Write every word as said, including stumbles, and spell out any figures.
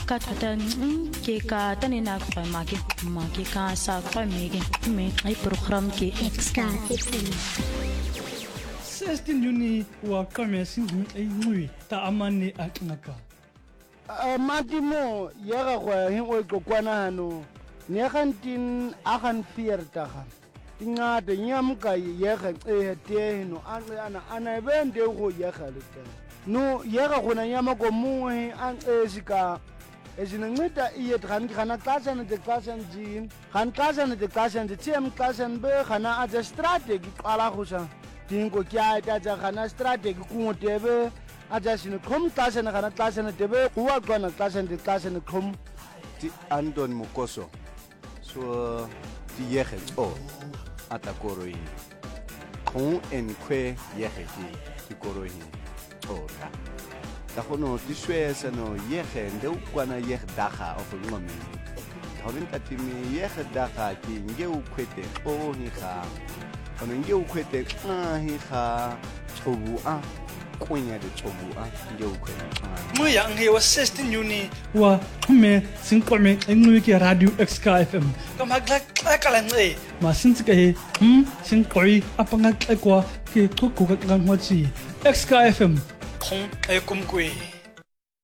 ka thata ke ka tane na kwa mage mage ka sa kwa mege me ai program ke Exka F M sixteen Juni wa kame singu ai ngui ta amane aknaka matimo yega go hin o tlokwana hano ne gantin a gan fiertaga ingade nyamka yega e te no ana ana bende go yega le no yega gona nyama go muhe an esika ezinceda iye dran kana xasana de xasana jin kan xasana de xasana de tem xasana be kana aja strategy qala gosa dingo kya ta ja kana strategy ku tebe aja sine khom xasana kana xasana tebe kuwa gona xasana de xasana khom ti Anton Mukoso so ti yege o atakoroi kon en kwe yege ti koroi ora da kono ti swesa no yege ndeu kwana yege daga of ngomi hawin ka ti mi yege daga ki ngeu kwete o hi kha kono ngeu kwete a hi kha chobu a kunya de chobu a ngeu kwete mo yang he wa sixteen Juni wa me sin kome ngui ke radio Exka F M ka magla kala ngai ma sin ka he hm sin koi apanga kwa ke ko ko ka ngwa chi Exka F M khong e kum kui